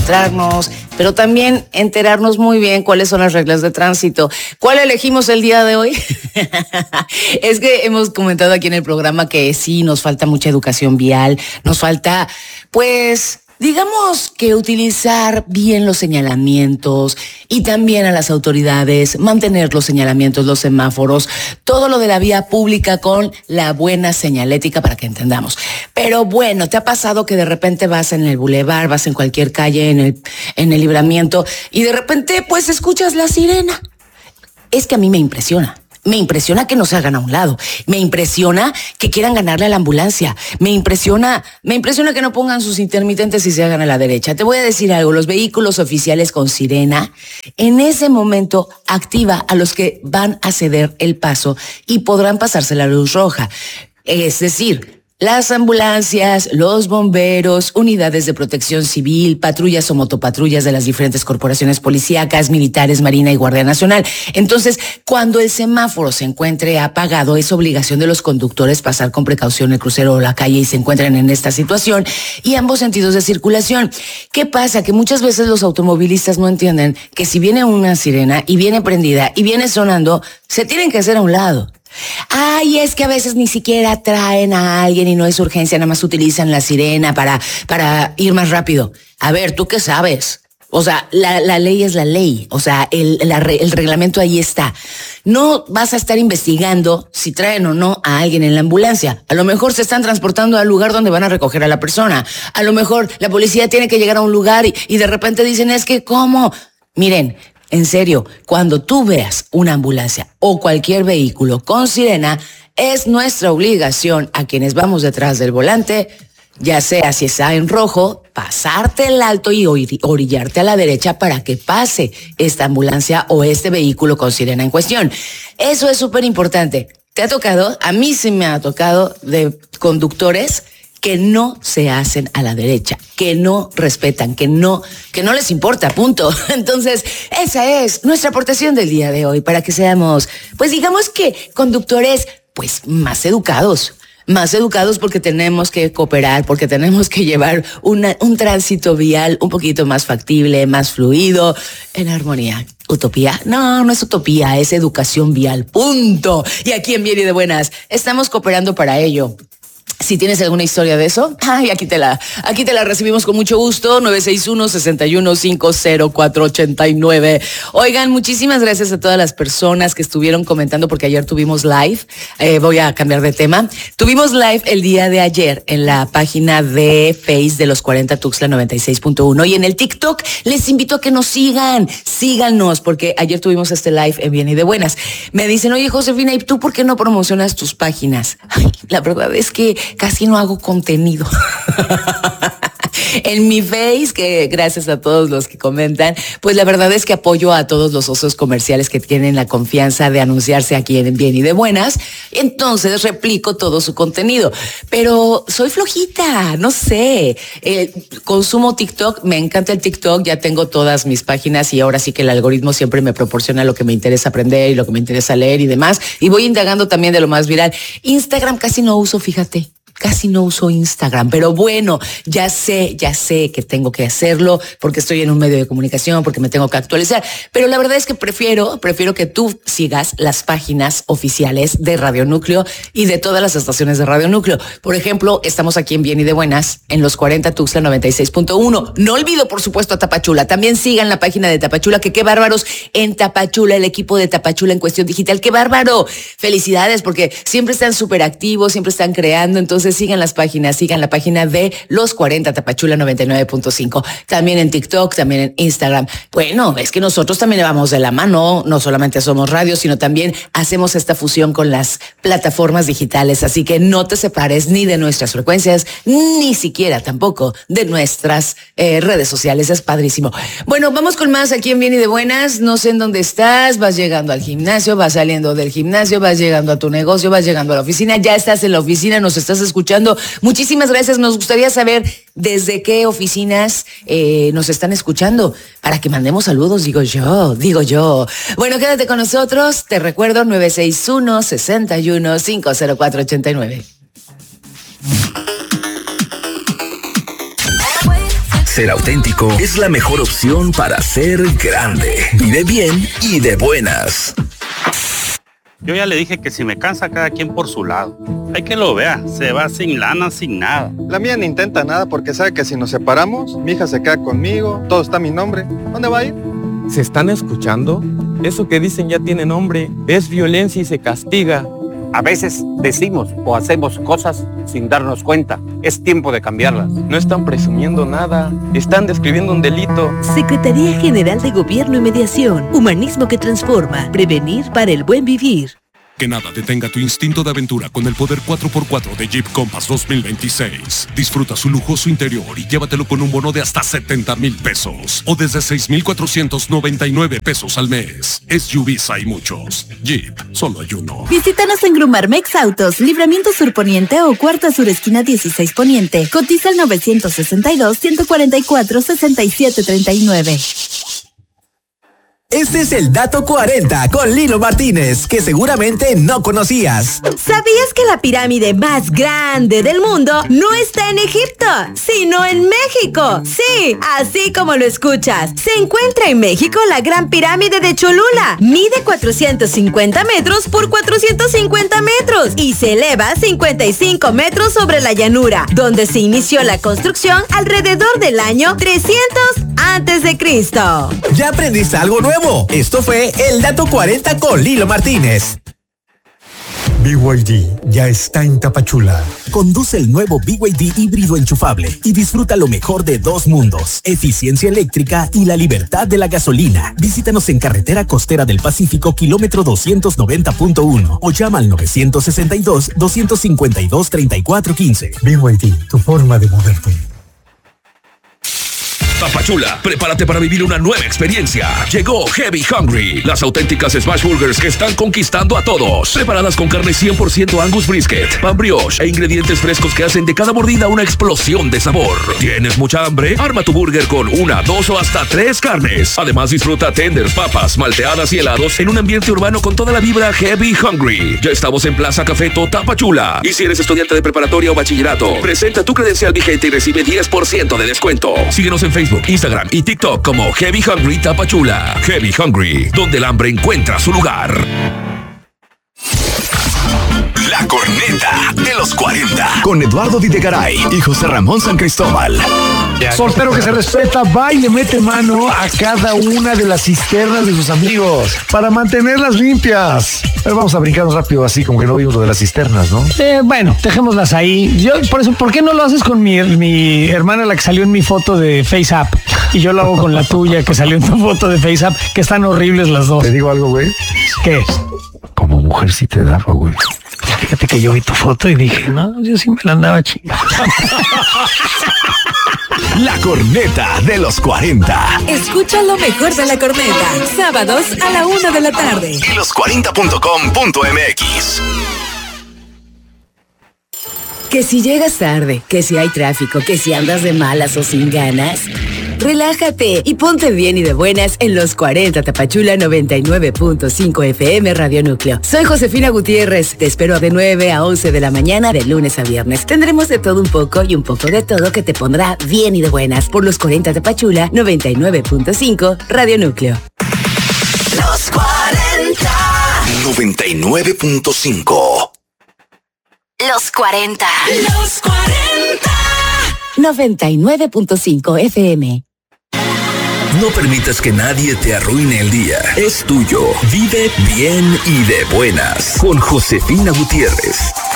concentrarnos, pero también enterarnos muy bien cuáles son las reglas de tránsito. ¿Cuál elegimos el día de hoy? Es que hemos comentado aquí en el programa que sí, nos falta mucha educación vial, nos falta, pues, digamos que utilizar bien los señalamientos y también a las autoridades, mantener los señalamientos, los semáforos, todo lo de la vía pública con la buena señalética para que entendamos. Pero bueno, ¿te ha pasado que de repente vas en el bulevar, vas en cualquier calle, en el Libramiento y de repente pues escuchas la sirena? Es que a mí me impresiona. Me impresiona que no se hagan a un lado. Me impresiona que quieran ganarle a la ambulancia. Me impresiona que no pongan sus intermitentes y se hagan a la derecha. Te voy a decir algo, los vehículos oficiales con sirena en ese momento activa a los que van a ceder el paso y podrán pasarse la luz roja. Es decir, las ambulancias, los bomberos, unidades de protección civil, patrullas o motopatrullas de las diferentes corporaciones policíacas, militares, Marina y Guardia Nacional. Entonces, cuando el semáforo se encuentre apagado, es obligación de los conductores pasar con precaución el crucero o la calle y se encuentran en esta situación y ambos sentidos de circulación. ¿Qué pasa? Que muchas veces los automovilistas no entienden que si viene una sirena y viene prendida y viene sonando, se tienen que hacer a un lado. Ay, es que a veces ni siquiera traen a alguien y no es urgencia, nada más utilizan la sirena para ir más rápido. A ver, ¿tú qué sabes? O sea, la ley es la ley. O sea, el reglamento ahí está. No vas a estar investigando si traen o no a alguien en la ambulancia. A lo mejor se están transportando al lugar donde van a recoger a la persona. A lo mejor la policía tiene que llegar a un lugar y de repente dicen, es que ¿cómo? Miren, en serio, cuando tú veas una ambulancia o cualquier vehículo con sirena, es nuestra obligación a quienes vamos detrás del volante, ya sea si está en rojo, pasarte el alto y orillarte a la derecha para que pase esta ambulancia o este vehículo con sirena en cuestión. Eso es súper importante. ¿Te ha tocado? A mí sí me ha tocado de conductores que no se hacen a la derecha, que no respetan, que no les importa, punto. Entonces, esa es nuestra aportación del día de hoy para que seamos, pues digamos que conductores, pues más educados porque tenemos que cooperar, porque tenemos que llevar un tránsito vial un poquito más factible, más fluido, en armonía. ¿Utopía? No es utopía, es educación vial, punto. Y aquí en Bien y de Buenas estamos cooperando para ello. Si tienes alguna historia de eso, aquí te la recibimos con mucho gusto, 961-6150-489. Oigan, muchísimas gracias a todas las personas que estuvieron comentando, porque ayer tuvimos live, voy a cambiar de tema, tuvimos live el día de ayer en la página de Face de los 40 Tuxtla 96.1 y en el TikTok les invito a que nos síganos, porque ayer tuvimos este live en Bien y de Buenas. Me dicen, oye Josefina, ¿y tú por qué no promocionas tus páginas? Ay, la verdad es que casi no hago contenido. En mi Face, que gracias a todos los que comentan, pues la verdad es que apoyo a todos los osos comerciales que tienen la confianza de anunciarse aquí en Bien y de Buenas, entonces replico todo su contenido, pero soy flojita, no sé, consumo TikTok, me encanta el TikTok, ya tengo todas mis páginas y ahora sí que el algoritmo siempre me proporciona lo que me interesa aprender y lo que me interesa leer y demás, y voy indagando también de lo más viral. Instagram casi no uso, fíjate. Casi no uso Instagram, pero bueno, ya sé que tengo que hacerlo porque estoy en un medio de comunicación, porque me tengo que actualizar. Pero la verdad es que prefiero que tú sigas las páginas oficiales de Radio Núcleo y de todas las estaciones de Radio Núcleo. Por ejemplo, estamos aquí en Bien y de Buenas, en los 40 Tuxtla 96.1. No olvido, por supuesto, a Tapachula. También sigan la página de Tapachula, que qué bárbaros en Tapachula, el equipo de Tapachula en Cuestión Digital. ¡Qué bárbaro! Felicidades, porque siempre están súper activos, siempre están creando. Entonces, sigan las páginas, sigan la página de los 40 Tapachula 99.5, también en TikTok, también en Instagram. Bueno, es que nosotros también vamos de la mano, no solamente somos radio, sino también hacemos esta fusión con las plataformas digitales, así que no te separes ni de nuestras frecuencias, ni siquiera tampoco de nuestras redes sociales, es padrísimo. Bueno, vamos con más aquí en Bien y de Buenas. No sé en dónde estás, vas llegando al gimnasio, vas saliendo del gimnasio, vas llegando a tu negocio, vas llegando a la oficina, ya estás en la oficina, nos estás escuchando. Muchísimas gracias. Nos gustaría saber desde qué oficinas nos están escuchando para que mandemos saludos, digo yo. Bueno, quédate con nosotros. Te recuerdo 961-61-50489. ser auténtico es la mejor opción para ser grande. Vive bien y de buenas. Yo ya le dije que si me cansa, cada quien por su lado. Hay que lo vea, se va sin lana, sin nada. La mía ni intenta nada porque sabe que si nos separamos, mi hija se queda conmigo, todo está a mi nombre. ¿Dónde va a ir? ¿Se están escuchando? Eso que dicen ya tiene nombre. Es violencia y se castiga. A veces decimos o hacemos cosas sin darnos cuenta. Es tiempo de cambiarlas. No están presumiendo nada. Están describiendo un delito. Secretaría General de Gobierno y Mediación. Humanismo que transforma. Prevenir para el buen vivir. Que nada detenga tu instinto de aventura con el poder 4x4 de Jeep Compass 2026. Disfruta su lujoso interior y llévatelo con un bono de hasta 70,000 pesos o desde 6,499 pesos al mes. SUVs hay muchos. Jeep, solo hay uno. Visítanos en Grumarmex Autos, Libramiento Sur Poniente o Cuarta Sur Esquina 16 Poniente. Cotiza al 962-144-6739. Este es el Dato 40 con Lilo Martínez, que seguramente no conocías. ¿Sabías que la pirámide más grande del mundo no está en Egipto, sino en México? Sí, así como lo escuchas. Se encuentra en México la Gran Pirámide de Cholula. Mide 450 metros por 450 metros y se eleva 55 metros sobre la llanura, donde se inició la construcción alrededor del año 300 a.C. ¿Ya aprendiste algo nuevo? Esto fue el Dato 40 con Lilo Martínez. BYD ya está en Tapachula. Conduce el nuevo BYD híbrido enchufable y disfruta lo mejor de dos mundos: eficiencia eléctrica y la libertad de la gasolina. Visítanos en Carretera Costera del Pacífico, kilómetro 290.1 o llama al 962-252-3415. BYD, tu forma de moverte. Tapachula, prepárate para vivir una nueva experiencia. Llegó Heavy Hungry, las auténticas Smash Burgers que están conquistando a todos. Preparadas con carne 100% Angus Brisket, pan brioche e ingredientes frescos que hacen de cada mordida una explosión de sabor. ¿Tienes mucha hambre? Arma tu burger con 1, 2 o hasta 3 carnes. Además, disfruta tenders, papas, malteadas y helados en un ambiente urbano con toda la vibra Heavy Hungry. Ya estamos en Plaza Cafeto, Tapachula. Y si eres estudiante de preparatoria o bachillerato, presenta tu credencial vigente y recibe 10% de descuento. Síguenos en Facebook, Instagram y TikTok como Heavy Hungry Tapachula. Heavy Hungry, donde el hambre encuentra su lugar. La corneta de los 40 con Eduardo Videgaray y José Ramón San Cristóbal. Soltero que se respeta va y le mete mano a cada una de las cisternas de sus amigos para mantenerlas limpias. Pero vamos a brincarnos rápido, así como que no vimos lo de las cisternas, ¿no? Bueno, dejémoslas ahí. Yo, por eso, ¿por qué no lo haces con mi hermana, la que salió en mi foto de FaceApp? Y yo lo hago con la tuya, que salió en tu foto de FaceApp, que están horribles las dos. ¿Te digo algo, güey? ¿Qué? Como mujer sí te daba, güey. Fíjate que yo vi tu foto y dije, no, yo sí me la andaba chingando. La corneta de los 40. Escucha lo mejor de la corneta. Sábados a la 1 de la tarde. Y los40.com.mx. Que si llegas tarde, que si hay tráfico, que si andas de malas o sin ganas, relájate y ponte bien y de buenas en los 40 Tapachula 99.5 FM Radio Núcleo. Soy Josefina Gutiérrez. Te espero de 9 a 11 de la mañana de lunes a viernes. Tendremos de todo un poco y un poco de todo que te pondrá bien y de buenas por los 40 Tapachula 99.5 Radio Núcleo. Los 40 99.5. Los 40. Los 40. 99.5 FM. No permitas que nadie te arruine el día. Es tuyo. Vive bien y de buenas. Con Josefina Gutiérrez.